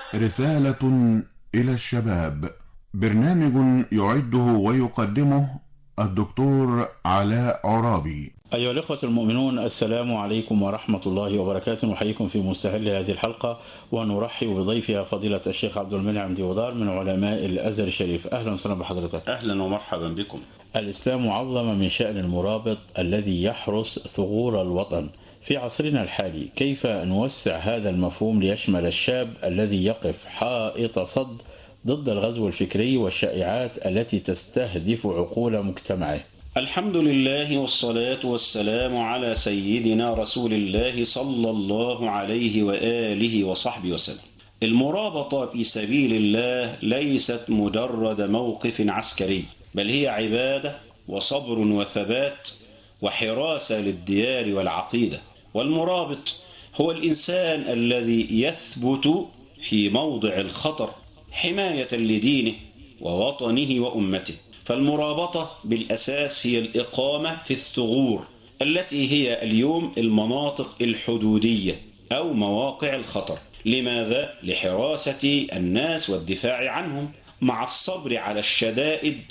رسالة إلى الشباب. برنامج يعده ويقدمه الدكتور علاء عرابي. أيها الأخوة المؤمنون، السلام عليكم ورحمة الله وبركاته. نحييكم في مستهل هذه الحلقة ونرحب بضيفها فضيلة الشيخ عبد المنعم ديودار من علماء الأزهر الشريف. أهلا وسهلا بحضرتك. أهلا ومرحبا بكم. الإسلام عظم من شأن المرابط الذي يحرس ثغور الوطن. في عصرنا الحالي كيف نوسع هذا المفهوم ليشمل الشاب الذي يقف حائط صد ضد الغزو الفكري والشائعات التي تستهدف عقول مجتمعه؟ الحمد لله والصلاة والسلام على سيدنا رسول الله صلى الله عليه وآله وصحبه وسلم. المرابطة في سبيل الله ليست مجرد موقف عسكري، بل هي عبادة وصبر وثبات وحراسة للديار والعقيدة. والمرابط هو الإنسان الذي يثبت في موضع الخطر حماية لدينه ووطنه وأمته. فالمرابطة بالأساس هي الإقامة في الثغور التي هي اليوم المناطق الحدودية أو مواقع الخطر. لماذا؟ لحراسة الناس والدفاع عنهم، مع الصبر على الشدائد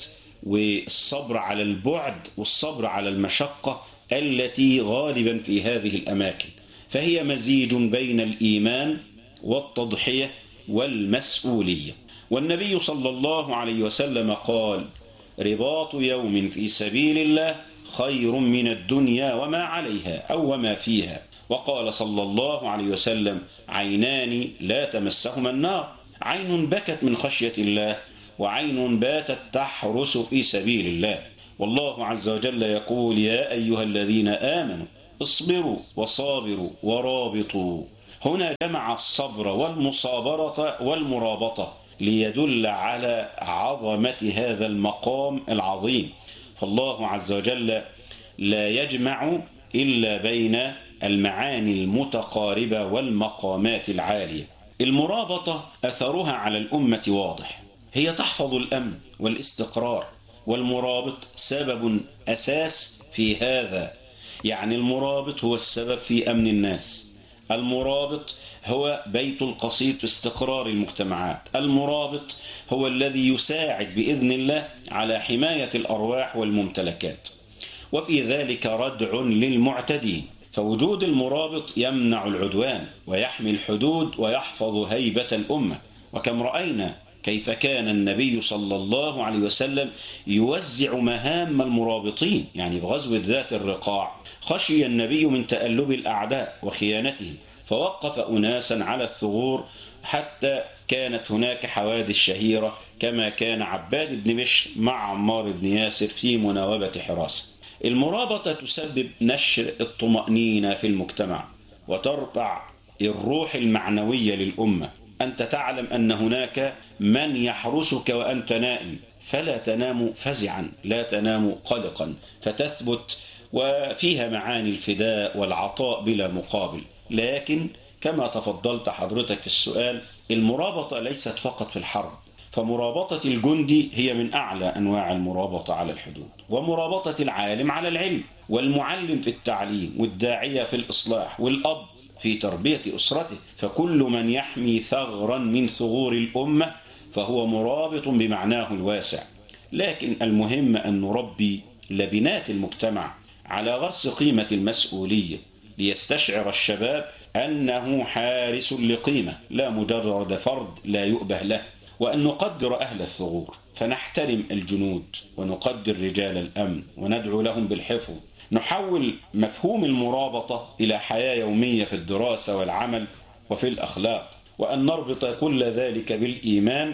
والصبر على البعد والصبر على المشقة التي غالبا في هذه الأماكن. فهي مزيج بين الإيمان والتضحية والمسؤولية. والنبي صلى الله عليه وسلم قال: رباط يوم في سبيل الله خير من الدنيا وما عليها أو وما فيها. وقال صلى الله عليه وسلم: عينان لا تمسهما النار، عين بكت من خشية الله وعين باتت تحرس في سبيل الله. والله عز وجل يقول: يا أيها الذين آمنوا اصبروا وصابروا ورابطوا. هنا جمع الصبر والمصابرة والمرابطة ليدل على عظمة هذا المقام العظيم. فالله عز وجل لا يجمع إلا بين المعاني المتقاربة والمقامات العالية. المرابطة أثرها على الأمة واضح، هي تحفظ الأمن والاستقرار، والمرابط سبب أساس في هذا. يعني المرابط هو السبب في أمن الناس، المرابط هو بيت القصيد في استقرار المجتمعات، المرابط هو الذي يساعد بإذن الله على حماية الأرواح والممتلكات، وفي ذلك ردع للمعتدين. فوجود المرابط يمنع العدوان ويحمي الحدود ويحفظ هيبة الأمة. وكم رأينا كيف كان النبي صلى الله عليه وسلم يوزع مهام المرابطين. يعني بغزوة ذات الرقاع خشي النبي من تألب الأعداء وخيانتهم، فوقف أناسا على الثغور حتى كانت هناك حوادث شهيرة، كما كان عباد بن بشر مع عمار بن ياسر في مناوبة حراسة. المرابطة تسبب نشر الطمأنينة في المجتمع وترفع الروح المعنوية للأمة. أنت تعلم أن هناك من يحرسك وأنت نائم، فلا تنام فزعا، لا تنام قلقا، فتثبت. وفيها معاني الفداء والعطاء بلا مقابل. لكن كما تفضلت حضرتك في السؤال، المرابطة ليست فقط في الحرب، فمرابطة الجندي هي من أعلى أنواع المرابطة على الحدود، ومرابطة العالم على العلم، والمعلم في التعليم، والداعية في الإصلاح، والأب في تربية أسرته. فكل من يحمي ثغرا من ثغور الأمة فهو مرابط بمعناه الواسع. لكن المهم أن نربي لبنات المجتمع على غرس قيمة المسؤولية، ليستشعر الشباب أنه حارس لقيمة، لا مجرد فرد لا يؤبه له. وأن نقدر أهل الثغور، فنحترم الجنود ونقدر رجال الأمن وندعو لهم بالحفظ. نحول مفهوم المرابطة إلى حياة يومية في الدراسة والعمل وفي الأخلاق، وأن نربط كل ذلك بالإيمان.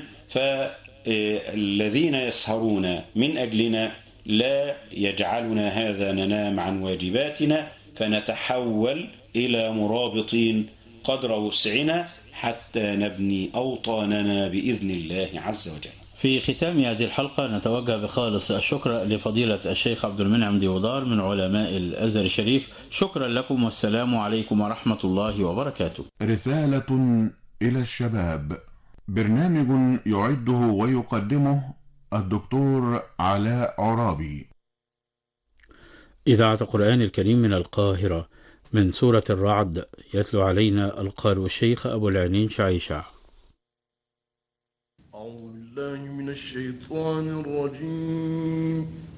فالذين يسهرون من أجلنا لا يجعلنا هذا ننام عن واجباتنا، فنتحول إلى مرابطين قدر وسعنا حتى نبني أوطاننا بإذن الله عز وجل. في ختام هذه الحلقة نتوجه بخالص الشكر لفضيلة الشيخ عبد المنعم ديودار من علماء الأزهر الشريف. شكرا لكم والسلام عليكم ورحمة الله وبركاته. رسالة إلى الشباب. برنامج يعده ويقدمه الدكتور علاء عرابي. إذاعة القرآن الكريم من القاهرة، من سورة الرعد، يتلو علينا القارئ الشيخ أبو العينين شعيشع. أعوذ بالله من الشيطان الرجيم